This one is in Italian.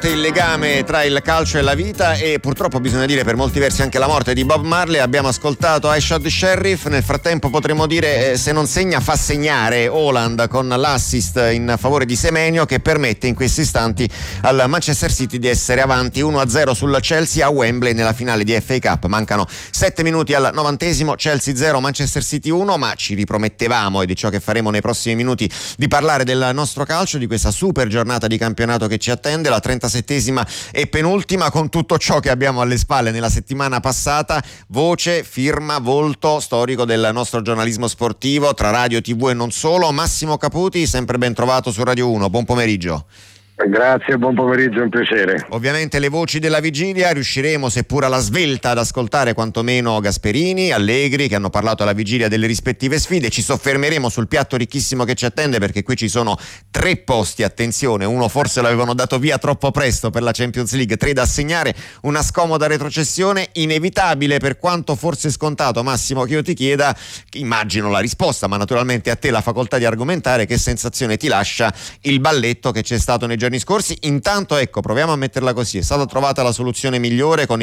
forte il legame tra il calcio e la vita e purtroppo bisogna dire per molti versi anche la morte di Bob Marley. Abbiamo ascoltato I Shot the Sheriff, nel frattempo potremmo dire se non segna fa segnare Haaland con l'assist in favore di Semenyo che permette in questi istanti al Manchester City di essere avanti 1-0 sul Chelsea a Wembley nella finale di FA Cup. Mancano 7 minuti al 90°, Chelsea 0, Manchester City 1, ma ci ripromettevamo, e di ciò che faremo nei prossimi minuti, di parlare del nostro calcio, di questa super giornata di campionato che ci attende, la 37esima e penultima, con tutto ciò che abbiamo alle spalle nella settimana passata, voce, firma, volto storico del nostro giornalismo sportivo tra radio, TV e non solo, Massimo Caputi, sempre ben trovato su Radio 1, buon pomeriggio. Grazie, buon pomeriggio, è un piacere. Ovviamente le voci della vigilia, riusciremo seppur alla svelta ad ascoltare quantomeno Gasperini, Allegri, che hanno parlato alla vigilia delle rispettive sfide. Ci soffermeremo sul piatto ricchissimo che ci attende, perché qui ci sono 3 posti, attenzione, uno forse l'avevano dato via troppo presto per la Champions League, 3 da assegnare, una scomoda retrocessione inevitabile, per quanto forse scontato. Massimo, che io ti chieda, immagino la risposta, ma naturalmente a te la facoltà di argomentare, che sensazione ti lascia il balletto che c'è stato nei giorni scorsi. Intanto ecco, proviamo a metterla così: è stata trovata la soluzione migliore con